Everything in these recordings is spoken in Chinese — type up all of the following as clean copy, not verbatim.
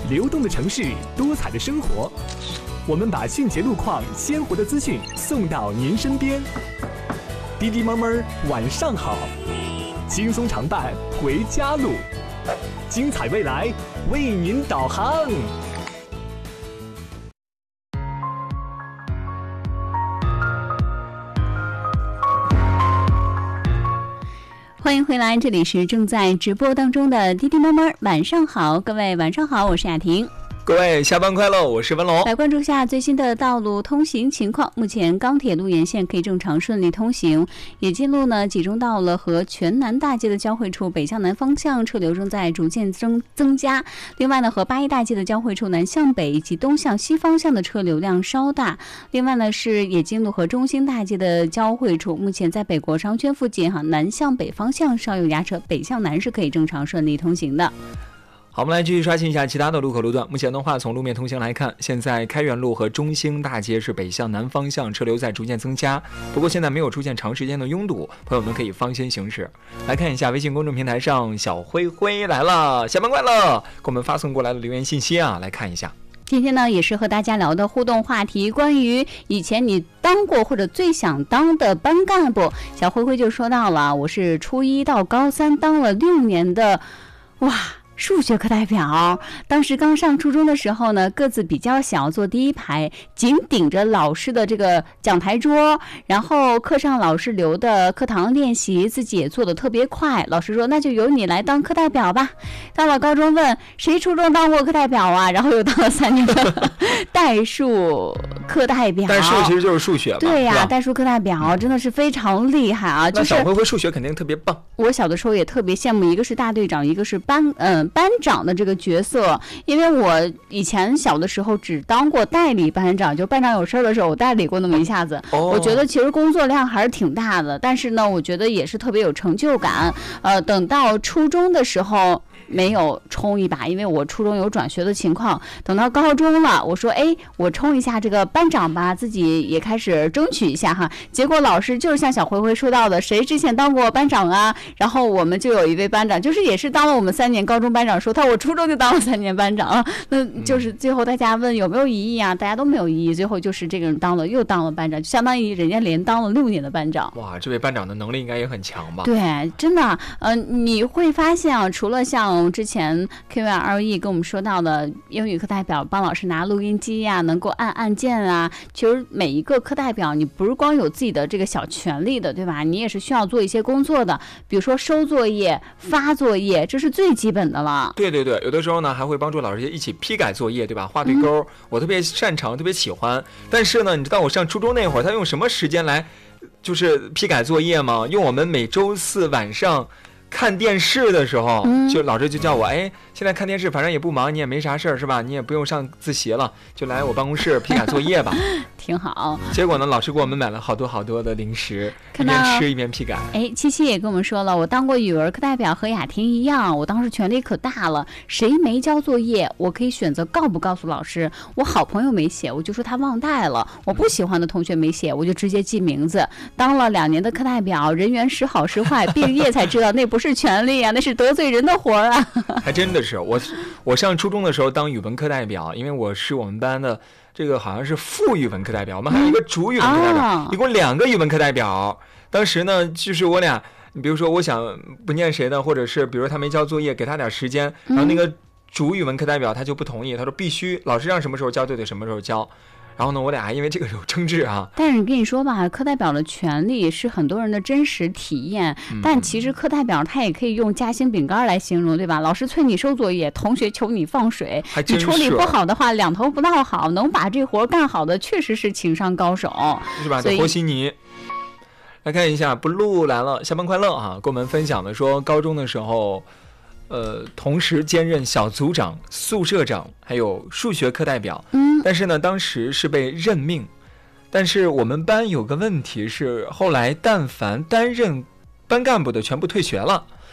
流动的城市，多彩的生活，我们把迅捷路况、鲜活的资讯送到您身边。滴滴猫猫晚上好，轻松常伴回家路，精彩未来为您导航。 欢迎回来，这里是正在直播当中的滴滴猫猫晚上好，各位晚上好，我是雅婷。 各位下班快乐，我是文龙。 来关注下最新的道路通行情况。目前钢铁路沿线可以正常顺利通行，野径路呢集中到了和全南大街的交汇处，北向南方向车流正在逐渐增加。另外呢，和八一大街的交汇处南向北以及东向西方向的车流量稍大。另外呢，是野径路和中兴大街的交汇处，目前在北国商圈附近南向北方向稍有压车，北向南是可以正常顺利通行的。 好，我们来继续刷新一下其他的路口路段。目前的话，从路面通行来看，现在开元路和中兴大街是北向南方向车流在逐渐增加，不过现在没有出现长时间的拥堵，朋友们可以放心行驶。来看一下微信公众平台上，小灰灰来了，下班快乐，给我们发送过来的留言信息啊，来看一下。 今天呢，也是和大家聊的互动话题，关于以前你当过或者最想当的班干部。小灰灰就说到了，我是初一到高三当了6年的，哇，数学课代表。当时刚上初中的时候呢，个子比较小，坐第一排，紧顶着老师的这个讲台桌，然后课上老师留的课堂练习，自己也做得特别快。老师说那就由你来当课代表吧。到了高中问谁初中当过课代表啊，然后又当了3年的代数课代表。 代数其实就是数学嘛。 对呀，代数课代表真的是非常厉害啊！ 那小灰灰数学肯定特别棒。 我小的时候也特别羡慕，一个是大队长，一个是班长的这个角色，因为我以前小的时候只当过代理班长，就班长有事的时候我代理过那么一下子。我觉得其实工作量还是挺大的，但是呢，我觉得也是特别有成就感。等到初中的时候没有冲一把，因为我初中有转学的情况。等到高中了，我说我冲一下这个班长吧，自己也开始争取一下哈。结果老师就是像小灰灰说到的，谁之前当过班长啊？然后我们就有一位班长，就是也是当了我们3年高中班长，说我初中就当了3年班长啊。那就是最后大家问有没有异议啊？大家都没有异议，最后就是这个人又当了班长，就相当于人家连当了6年的班长。 哇，这位班长的能力应该也很强吧？ 对，真的，你会发现啊，除了像之前 Q2E 跟我们说到的英语课代表帮老师拿录音机呀，能够按键啊，其实每一个课代表你不是光有自己的这个小权利的，对吧？你也是需要做一些工作的，比如说收作业、发作业，这是最基本的了。 对，有的时候呢还会帮助老师一起批改作业，对吧？画对勾，我特别擅长，特别喜欢。但是呢，你知道我上初中那会儿，他用什么时间来就是批改作业吗？用我们每周4晚上看电视的时候，就老师就叫我，现在看电视反正也不忙，你也没啥事儿是吧？你也不用上自习了，就来我办公室批改作业吧。 挺好。 结果呢，老师给我们买了好多的零食，一边吃一边批改。 七七也跟我们说了，我当过语文课代表，和雅婷一样，我当时权力可大了，谁没交作业，我可以选择告不告诉老师。我好朋友没写，我就说他忘带了；我不喜欢的同学没写，我就直接记名字。当了2年的课代表，人缘时好时坏，毕业才知道那不是权力啊，那是得罪人的活啊。 还真的是，我上初中的时候当语文课代表，因为我是我们班的这个好像是副语文课代表，我们还有一个主语文课代表，一共2个语文课代表。当时呢，就是我俩，你比如说我想不念谁的，或者是比如他没交作业，给他点时间，然后那个主语文课代表他就不同意，他说必须老师让什么时候交就得什么时候交。然后呢，我俩还因为这个有争执啊。 但是你跟你说吧，课代表的权利是很多人的真实体验，但其实课代表他也可以用夹心饼干来形容，对吧？老师催你收作业，同学求你放水，你处理不好的话，两头不到好，能把这活干好的确实是情商高手， 是吧？和稀泥。来看一下，不录来了，下班快乐啊！跟我们分享的说，高中的时候，同时兼任小组长、宿舍长，还有数学课代表。但是呢，当时是被任命。但是我们班有个问题是，后来但凡担任班干部的全部退学了。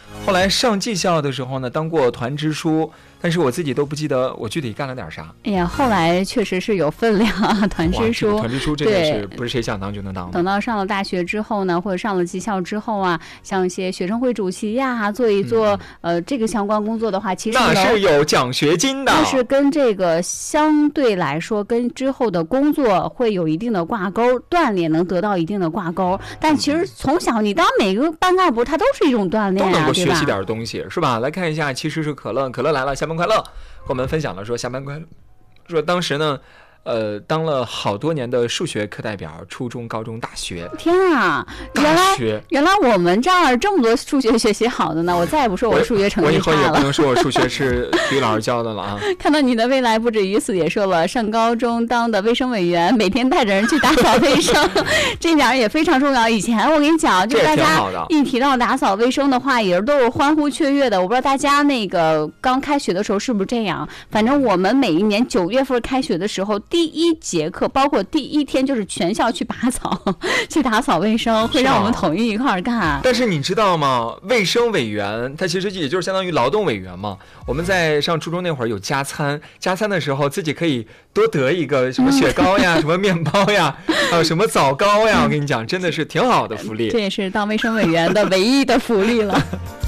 后来上技校的时候呢，当过团支书，但是我自己都不记得我具体干了点啥。 哎呀，后来确实是有分量啊，团支书。 团支书真的是不是谁想当就能当的。 等到上了大学之后呢，或者上了技校之后啊，像一些学生会主席呀，做一做这个相关工作的话，其实那是有奖学金的。 但是跟这个相对来说，跟之后的工作会有一定的挂钩，锻炼能得到一定的挂钩。但其实从小你当每个班干部，它都是一种锻炼啊， 都能够学习点东西，是吧？来看一下，其实是可乐，可乐来了，下班快乐，和我们分享了说下班快乐，说当时呢。当了好多年的数学课代表，初中、高中、大学。 天啊，原来我们这儿这么多数学学习好的呢！我再也不说我数学成绩差了。 我以后也不能说我数学是体育老师教的了啊。 看到你的未来不止于此，也说了上高中当的卫生委员，每天带着人去打扫卫生，这点也非常重要。以前我跟你讲，就大家一提到打扫卫生的话，也都是欢呼雀跃的。我不知道大家那个刚开学的时候是不是这样？反正我们每一年9月份开学的时候，第一节课，包括第一天，就是全校去拔草，去打扫卫生，会让我们统一一块儿干。 但是你知道吗？卫生委员他其实也就是相当于劳动委员嘛。我们在上初中那会儿有加餐，加餐的时候自己可以多得一个什么雪糕呀、什么面包呀，还有什么枣糕呀。我跟你讲，真的是挺好的福利。 这也是当卫生委员的唯一的福利了。